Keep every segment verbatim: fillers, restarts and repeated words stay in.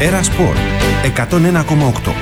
Έρα Σπορ εκατόν ένα κόμμα οκτώ.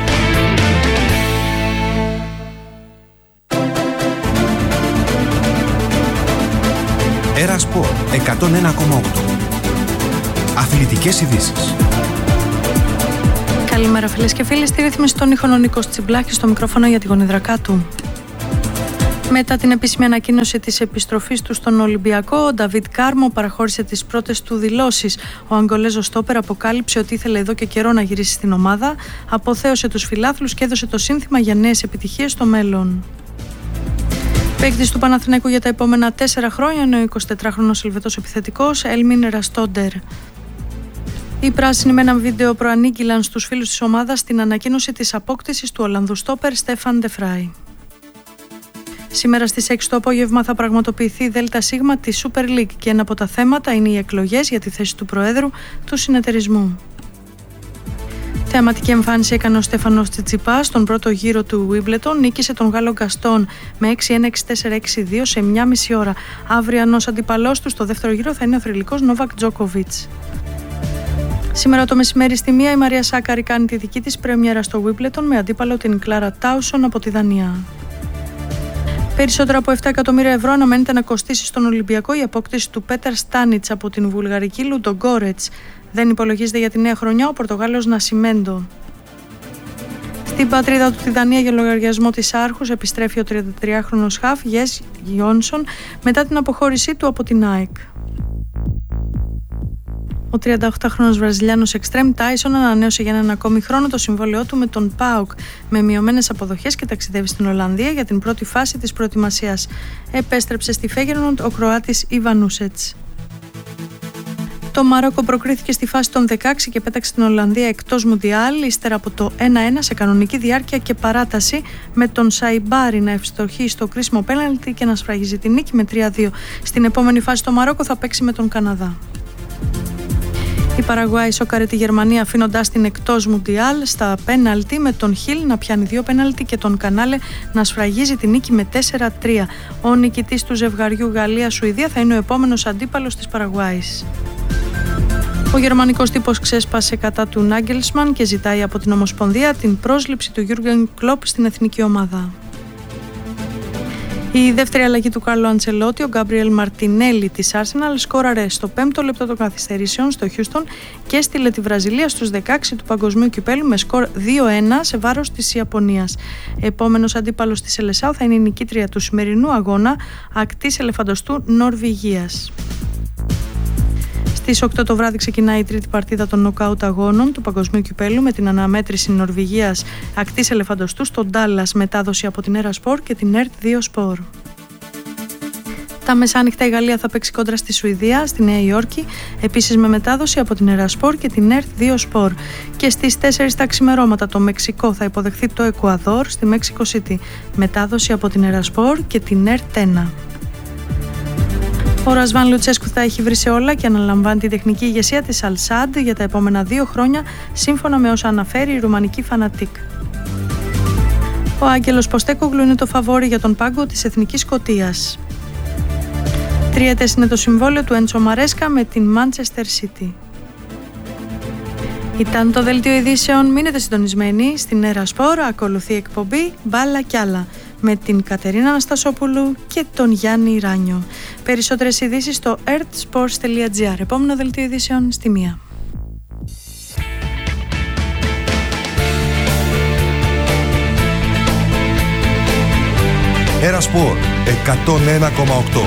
Έρα Σπορ εκατόν ένα κόμμα οκτώ. Αθλητικές ειδήσεις. Καλημέρα φίλες και φίλοι, στη ρύθμιση των ήχων ο Νίκος Τσιμπλάκης, στο μικρόφωνο για τη γονιδρακά του. Μετά την επίσημη ανακοίνωση της επιστροφής του στον Ολυμπιακό, ο Νταβίτ Κάρμο παραχώρησε τις πρώτες του δηλώσεις. Ο Αγγολέζος στόπερ αποκάλυψε ότι ήθελε εδώ και καιρό να γυρίσει στην ομάδα, αποθέωσε τους φιλάθλους και έδωσε το σύνθημα για νέες επιτυχίες στο μέλλον. Παίκτης του Παναθηναϊκού για τα επόμενα τέσσερα χρόνια είναι ο εικοσιτετράχρονος Ελβετός επιθετικός Έλμιν Ραστόντερ. Οι πράσινοι με ένα βίντεο προανήγγυλαν στους φίλους της ομάδας την ανακοίνωση της απόκτησης του Ολλανδού στόπερ Στέφαν Ντε Φράι. Σήμερα στις έξι το απόγευμα θα πραγματοποιηθεί η ΔΣ της Super League και ένα από τα θέματα είναι οι εκλογές για τη θέση του Προέδρου του συνεταιρισμού. Θεαματική εμφάνιση έκανε ο Στέφανος Τσιτσιπάς στον πρώτο γύρο του Wimbledon, νίκησε τον Γάλλο Γκαστόν με έξι ένα έξι τέσσερα έξι δύο σε μία μισή ώρα. Αυριανός αντίπαλός του στο δεύτερο γύρο θα είναι ο θρυλικός Νόβακ Τζόκοβιτς. Σήμερα το μεσημέρι στη μία η Μαρία Σάκαρη κάνει τη δική της πρέμιερα στο Wimbledon με αντίπαλο την Κλάρα Τάουσον από τη Δανία. Περισσότερα από επτά εκατομμύρια ευρώ αναμένεται να κοστίσει στον Ολυμπιακό η απόκτηση του Πέτερ Στάνιτς από την βουλγαρική Λουντογκόρετς. Δεν υπολογίζεται για τη νέα χρονιά ο Πορτογάλος Νασιμέντο. Στην πατρίδα του τη Δανία για λογαριασμό της Άρχους επιστρέφει ο τριαντατριάχρονος χαφ Γιες Γιόνσον μετά την αποχώρησή του από την ΑΕΚ. Ο τριανταοκτάχρονος Βραζιλιάνος εξτρέμ Τάισον ανανέωσε για έναν ακόμη χρόνο το συμβόλαιό του με τον ΠΑΟΚ με μειωμένες αποδοχές και ταξιδεύει στην Ολλανδία για την πρώτη φάση της προετοιμασίας. Επέστρεψε στη Φέγενορντ ο Κροάτης Ιβανούσετς. Το Μαρόκο προκρίθηκε στη φάση των δεκαέξι και πέταξε την Ολλανδία εκτός Μουντιάλ ύστερα από το ένα ένα σε κανονική διάρκεια και παράταση, με τον Σαϊμπάρι να ευστοχεί στο κρίσιμο πέναλτι και να σφραγίζει την νίκη με τρία δύο. Στην επόμενη φάση το Μαρόκο θα παίξει με τον Καναδά. Η Παραγουάη σόκαρε τη Γερμανία αφήνοντας την εκτός Μουντιάλ στα πέναλτι, με τον Χιλ να πιάνει δύο πέναλτι και τον Κανάλε να σφραγίζει τη νίκη με τέσσερα τρία. Ο νικητής του ζευγαριού Γαλλία-Σουηδία θα είναι ο επόμενος αντίπαλος της Παραγουάης. Ο γερμανικός τύπος ξέσπασε κατά του Νάγκελσμαν και ζητάει από την Ομοσπονδία την πρόσληψη του Γιούργεν Κλοπ στην εθνική ομάδα. Η δεύτερη αλλαγή του Κάρλο Αντσελότη, ο Γκάμπριελ Μαρτινέλη της Arsenal, σκόραρε στο πέμπτο λεπτό των καθυστερήσεων στο Χιούστον και έστειλε τη Βραζιλία στους δεκαέξι του Παγκοσμίου Κυπέλλου με σκορ δύο ένα σε βάρος της Ιαπωνίας. Επόμενος αντίπαλος της Σελεσάου θα είναι η νικήτρια του σημερινού αγώνα, ακτής ελεφαντοστού Νορβηγίας. Στις οκτώ το βράδυ ξεκινάει η τρίτη παρτίδα των νοκάουτ αγώνων του Παγκοσμίου Κυπέλλου με την αναμέτρηση Νορβηγίας ακτής ελεφαντοστού στο Ντάλλας, μετάδοση από την Έρα Σπορ και την ΕΡΤ δύο Σπορ. Τα μεσάνυχτα η Γαλλία θα παίξει κόντρα στη Σουηδία, στη Νέα Υόρκη, επίσης με μετάδοση από την Έρα Σπορ και την ΕΡΤ δύο Σπορ. Και στις τέσσερις τα ξημερώματα το Μεξικό θα υποδεχθεί το Εκουαδόρ στη Μέξικο Σίτι, μετάδοση από την Έρα Σπορ και την ΕΡΤ ένα. Ο Ρασβάν Λουτσέσκου θα έχει βρει σε όλα και αναλαμβάνει την τεχνική ηγεσία της Αλσάντ για τα επόμενα δύο χρόνια, σύμφωνα με όσα αναφέρει η ρουμανική Φανατίκ. Ο Άγγελος Ποστέκογλου είναι το φαβόρι για τον πάγκο της Εθνικής Σκωτίας. Τριετές είναι το συμβόλαιο του Έντσο Μαρέσκα με την Manchester City. Ήταν το δελτίο ειδήσεων. Μείνετε συντονισμένοι στην Έρα Σπορ. Ακολουθεί εκπομπή Μπάλα κι άλλα με την Κατερίνα Αναστασόπουλου και τον Γιάννη Ράνιο. Περισσότερες ειδήσεις στο ertsports τελεία gr. Επόμενο δελτίο ειδήσεων στη μία. Έρα Σπορ εκατόν ένα κόμμα οκτώ.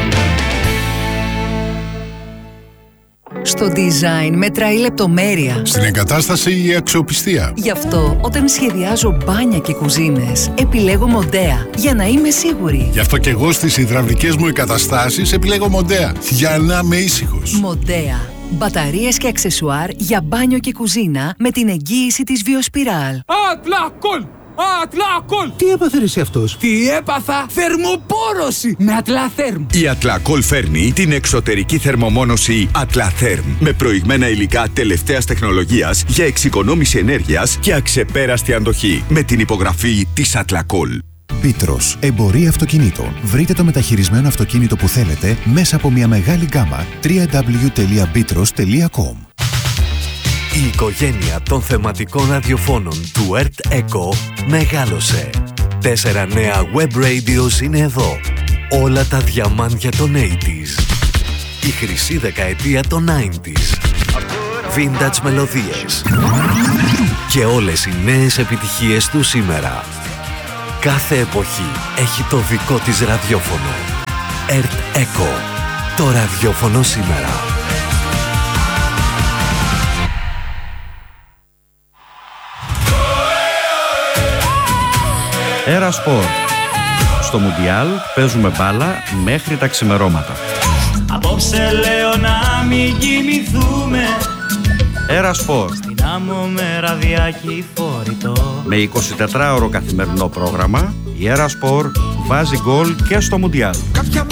Στο design μετράει η λεπτομέρεια. Στην εγκατάσταση η αξιοπιστία. Γι' αυτό όταν σχεδιάζω μπάνια και κουζίνες επιλέγω Μοντέα, για να είμαι σίγουρη. Γι' αυτό και εγώ στις υδραυλικές μου εγκαταστάσεις επιλέγω Μοντέα, για να είμαι ήσυχος. Μοντέα. Μπαταρίες και αξεσουάρ για μπάνιο και κουζίνα με την εγγύηση της Βιοσπιράλ. Ατλακόλ! Ατλακόλ! Τι έπαθε εσύ αυτός? Τι έπαθα? Θερμοπόρωση με Ατλαθέρμ. Η Ατλακόλ φέρνει την εξωτερική θερμομόνωση Ατλαθέρμ με προηγμένα υλικά τελευταίας τεχνολογίας για εξοικονόμηση ενέργειας και αξεπέραστη αντοχή με την υπογραφή της Ατλακόλ. Πίτρος, εμπορία αυτοκινήτων. Βρείτε το μεταχειρισμένο αυτοκίνητο που θέλετε μέσα από μια μεγάλη γκάμα. double-u double-u double-u τελεία πίτρος τελεία com. Η οικογένεια των θεματικών ραδιοφώνων του Earth Echo μεγάλωσε. Τέσσερα νέα web radios είναι εδώ. Όλα τα διαμάντια των ογδόντα. Η χρυσή δεκαετία των ενενήντα. Vintage μελωδίες. Και όλες οι νέες επιτυχίες του σήμερα. Κάθε εποχή έχει το δικό της ραδιόφωνο. Earth Echo. Το ραδιόφωνο σήμερα. Έρα Σπορ. Στο Μουντιάλ παίζουμε μπάλα μέχρι τα ξημερώματα. Απόψε λέω να μην κοιμηθούμε. Έρα Σπορ. Στην άμμο με ραδιάκι φορητό. Με εικοσιτετράωρο καθημερινό πρόγραμμα, η Έρα Σπορ βάζει γκολ και στο Μουντιάλ.